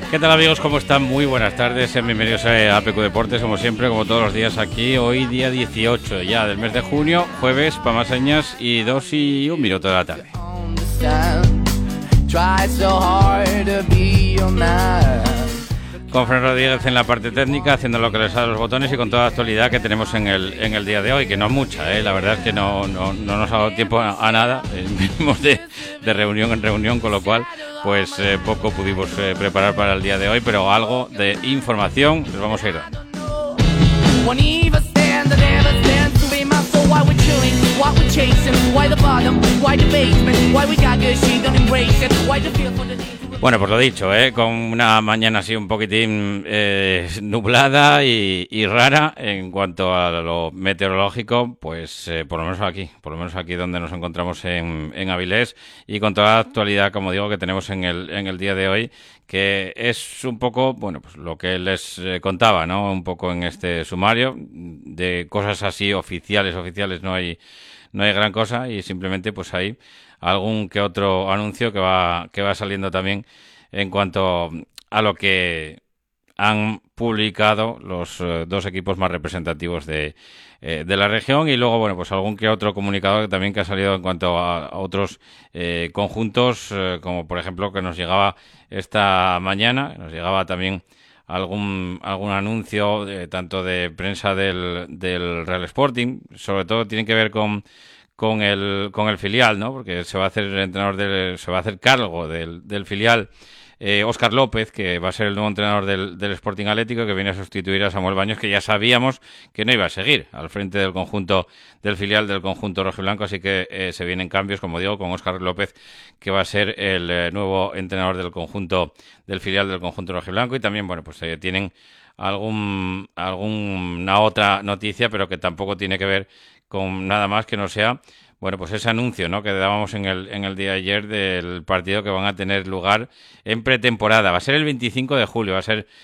¿Qué tal, amigos? ¿Cómo están? Muy buenas tardes, bienvenidos a APQ Deportes, como siempre, como todos los días aquí, hoy día 18 ya del mes de junio, jueves, para más señas, y 2 y 1 minuto de la tarde. Con Fran Rodríguez en la parte técnica, haciendo lo que les da los botones y con toda la actualidad que tenemos en el día de hoy, que no es mucha, la verdad es que no nos ha dado tiempo a nada, venimos de reunión en reunión, con lo cual pues poco pudimos preparar para el día de hoy, pero algo de información les vamos a ir dando. Bueno, pues lo dicho, con una mañana así un poquitín nublada y rara en cuanto a lo meteorológico, pues por lo menos aquí donde nos encontramos en Avilés, y con toda la actualidad, como digo, que tenemos en el día de hoy, que es un poco, bueno, pues lo que les contaba, ¿no? Un poco en este sumario de cosas así oficiales no hay gran cosa, y simplemente pues hay algún que otro anuncio que va saliendo también en cuanto a lo que han publicado los dos equipos más representativos de la región, y luego, bueno, pues algún que otro comunicado también que ha salido en cuanto a otros conjuntos, como por ejemplo que nos llegaba esta mañana, nos llegaba también algún anuncio tanto de prensa del Real Sporting, sobre todo tiene que ver con el filial, ¿no? Porque se va a hacer cargo del filial Óscar López, que va a ser el nuevo entrenador del Sporting Atlético, que viene a sustituir a Samuel Baños, que ya sabíamos que no iba a seguir al frente del conjunto del filial del conjunto rojiblanco, así que se vienen cambios, como digo, con Óscar López, que va a ser el nuevo entrenador del filial del conjunto rojiblanco. Y también, bueno, pues tienen alguna otra noticia, pero que tampoco tiene que ver con nada más que no sea, bueno, pues ese anuncio, ¿no?, que dábamos en el día de ayer del partido que van a tener lugar en pretemporada. Va a ser el 25 de julio, va a ser